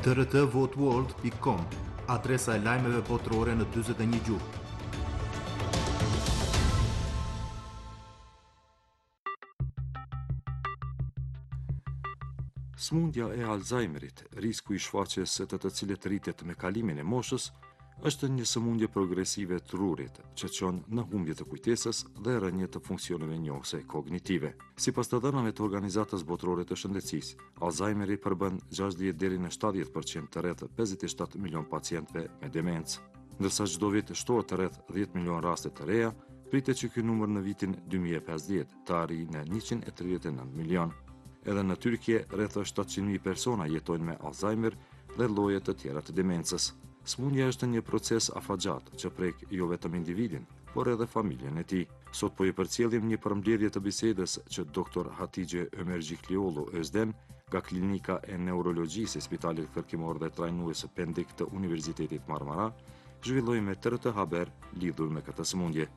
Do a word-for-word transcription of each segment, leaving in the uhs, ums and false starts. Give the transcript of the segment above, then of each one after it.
t r t vote world dot com, adresa e lajmeve botërore në dyzet e një gjuhë. Sëmundja e Alzheimerit, risku i shfaqjes së të të cilët rritet me kalimin e moshës, është një sëmundje progresive trurit, që çon në humbje të kujtesës dhe rënje të funksioneve njohëse kognitive. Sipas të dhënave të Organizatës Botërore të Shëndetësisë, Alzheimeri përbën gjashtëdhjetë deri në shtatëdhjetë përqind të rreth pesëdhjetë e shtatë milion pacientëve me demencë. Ndërsa çdo vit shtohet rreth dhjetë milion raste të reja, pritet që ky numër në vitin dy mijë e pesëdhjetë të arrijë në njëqind e tridhjetë e nëntë milion. Edhe në Tyrkje, rreth shtatëqind mijë persona jetojnë me Alzheimer dhe lloje të tjera të demencës. Sëmundja është një proces afatgjat që prek jo vetëm individin, por edhe familjen e tij. Sot po i përcjellim një përmbledhje të bisedës që doktor Hatice Ömerciklioğlu Özden, nga Klinika e Neurologjisë e Spitalit Kërkimor dhe Trajnues Pendik të Universitetit Marmara, zhvilloi me T R T Haber lidhur me këtë sëmundje.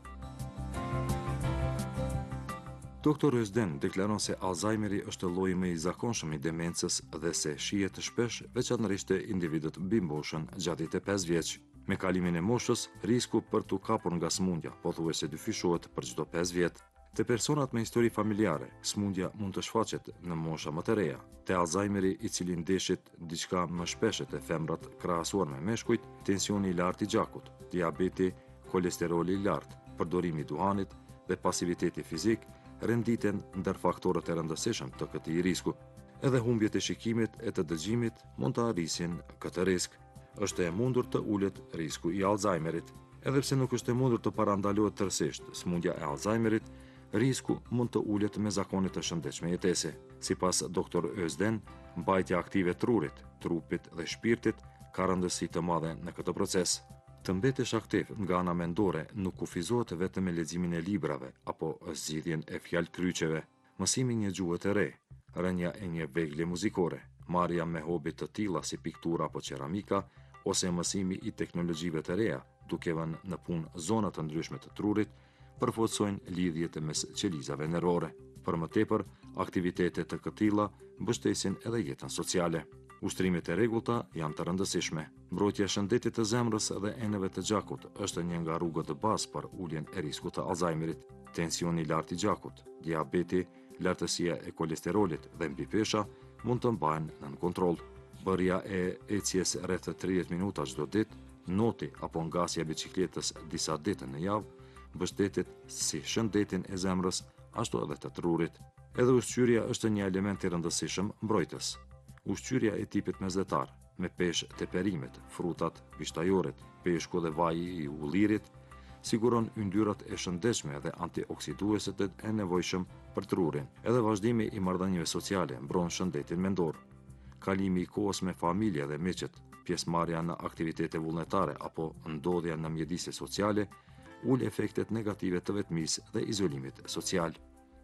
doktor Özden deklaron se Alzheimeri është lloji më i zakonshëm i demencës dhe se shihet shpesh veçanërisht te individët mbi moshën gjatë të pesë vjeç. Me kalimin e moshës, risku për t'u kapur nga sëmundja pothuajse dyfishohet për çdo pesë vjet. Te personat me histori familjare, sëmundja mund të shfaqet në mosha më të reja. Te Alzheimeri, i cili ndeshit diçka më shpesh te femrat krahasuar me meshkujt, tensioni i lartë i gjakut, diabeti, kolesteroli i lartë, përdorimi i duhanit dhe pasiviteti fizik renditen ndër faktorët e rëndësishëm të këtij risku. Edhe humbjet e shikimit e të dëgjimit mund të arrisin këtë risk. Është e mundur të ulet risku i Alzheimerit. Edhe pse nuk është e mundur të parandalohet tërësisht sëmundja e Alzheimerit, risku mund të ulet me zakone të shëndetshme jetese. Sipas doktor Özden, mbajtja aktive e trurit, trupit dhe shpirtit ka rëndësi të madhe në këtë proces. Të mbetesh aktiv nga ana mendore nuk kufizohet vetëm me leximin e librave apo zgjidhjen e fjalëkryqeve, mësimi një gjuhë të re, rënja e një vegle muzikore, marrja me hobi të tilla si piktura apo keramika, ose mësimi i teknologjive të reja, duke vënë në punë zona të ndryshme të trurit, përforcojnë lidhjet mes qelizave nervore. Për më tepër, aktivitete të këtilla mbështesin edhe jetën sociale. Ushtrimet e rregullta janë të rëndësishme. Mbrojtja e shëndetit të zemrës dhe enëve të gjakut është një nga rrugët e bazë për uljen e riskut të Alzheimerit. Tensioni i lartë i gjakut, diabeti, lartësia e kolesterolit dhe mbipesha mund të mbahen nën kontroll. Bërja e ecjes rreth tridhjetë minuta çdo ditë, noti apo ngasja e biçikletës disa ditë në javë, mbështetet si shëndetin e zemrës ashtu edhe të trurit. Edhe ushqyerja është një element i rëndësishëm mbrojtës. Ushqyerja e tipit mesdhetar, me peshë të perimet, frutat, bishtajoret, peshku dhe vaji i ullirit, siguron yndyrat e shëndetshme dhe antioksidueset e nevojshëm për trurin. Edhe vazhdimi i marrëdhënieve sociale mbron shëndetin mendor. Kalimi i kohës me familje dhe miqet, pjesëmarrja në aktivitete vullnetare apo ndodhja në mjedisje sociale, ul efektet negative të vetmisë dhe izolimit social.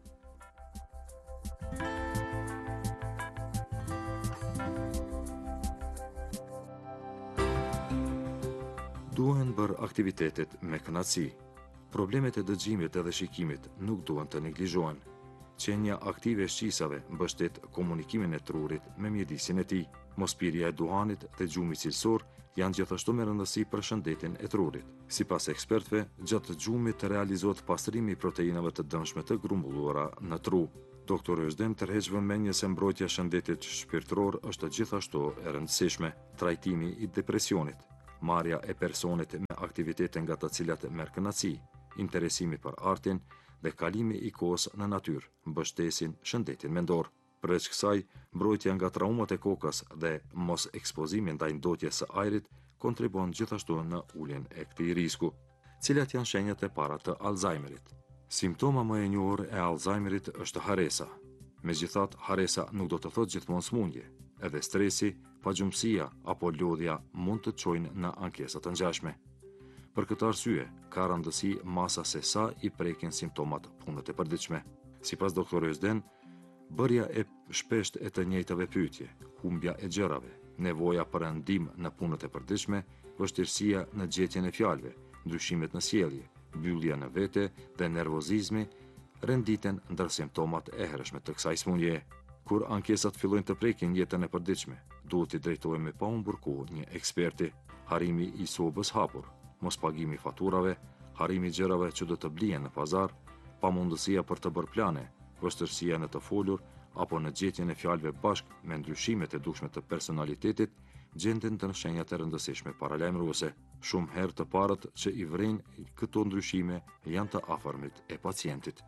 Duhen bërë aktivitetet me kënaqësi. Problemet e dëgjimit edhe shikimit nuk duhen të neglizhohen. Qenia aktive e shqisave mbështet komunikimin e trurit me mjedisin e tij. Mospirja e duhanit dhe gjumi cilësor janë gjithashtu me rëndësi për shëndetin e trurit. Sipas ekspertëve, gjatë gjumit realizohet pastrimi i proteinave të dëmshme të grumbulluara në tru. doktor Özden tërheq vëmendje se mbrojtja e shëndetit shpirtëror është gjithashtu e rëndësishme. Trajtimi i depresionit, marrja e personit me aktivitete nga të cilat merr kënaqësi, interesimi për artin dhe kalimi i kohës në natyrë mbështesin shëndetin mendor. Përveç kësaj, mbrojtja nga traumat e kokës dhe mos ekspozimi ndaj ndotjes së ajrit kontribuon gjithashtu në uljen e këtij risku. Cilat janë shenjat e para të Alzheimerit? Simptoma më e njohur e Alzheimerit është haresa. Megjithatë, haresa nuk do të thotë gjithmonë sëmundje. Edhe stresi, pagjumësia apo lodhja mund të çojnë në ankesa të ngjashme. Për këtë arsye, ka rëndësi masa se sa i prekin simptomat punët e përditshme. Sipas doktor Özden, bërja e shpesht e të njëjtave pyetje, humbja e gjërave, nevoja për ndihmë në punët e përditshme, vështirësia në gjetjen e fjalëve, ndryshimet në sjellje, mbyllja në vete dhe nervozizmi renditen ndër simptomat e hershme të kësaj sëmundjeje. Kur ankesat fillojnë të prekin jetën e përditshme, duhet i drejtohemi pa humbur kohë një eksperti, harrimi i sobës hapur, mos pagimi i faturave, harrimi i gjërave që do të blihen në pazar, pamundësia për të bërë plane, vështirësia në të folur apo në gjetjen e fjalëve bashkë me ndryshimet e dukshme të personalitetit, gjenden të shenjat e rëndësishme paralajmëruese. Shumë herë të parët që i vrejnë këto ndryshime janë të afërmit e pacientit.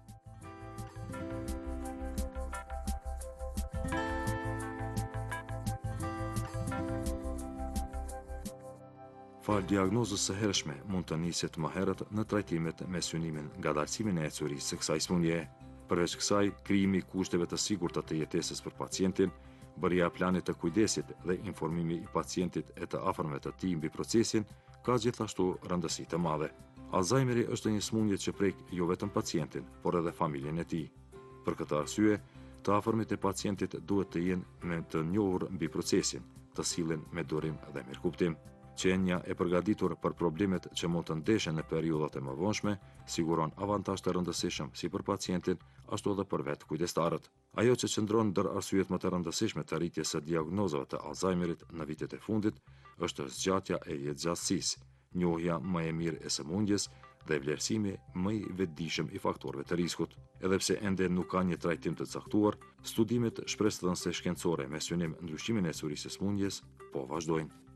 Fal diagnozës së hershme mund të niset më herët në trajtimet me synimin nga dalsimin e ecurisë së kësaj smundjeje. Përveç kësaj, krijimi i kushteve të sigurta të jetesës për pacientin, bërja e planit të kujdesit dhe informimi i pacientit e të afërmve të tij mbi procesin ka gjithashtu rëndësi të madhe. Alzheimeri është një smundje që prek jo vetëm pacientin, por edhe familjen e tij. Për këtë arsye, të afërmit e pacientit duhet të jenë me të njohur mbi procesin, të sillen me durim dhe mirëkuptim. Qenja e përgatitur për problemet që mund të ndeshen në periudhat e mëvonshme siguron avantazh të rëndësishëm si për pacientin, ashtu edhe për vetë kujdestarët. Ajo që qëndron ndër arsyet më të rëndësishme të rritjes së diagnozave të Alzheimerit në vitet e fundit është zgjatja e jetëgjatësisë, njohja më e mirë e sëmundjes dhe vlerësimi më i vetëdijshëm i faktorëve të riskut. Edhe pse ende nuk ka një trajtim të caktuar, studimet shpresdhënëse shkencore me synim ndryshimin e ecurisë së smundjes po vazhdojnë.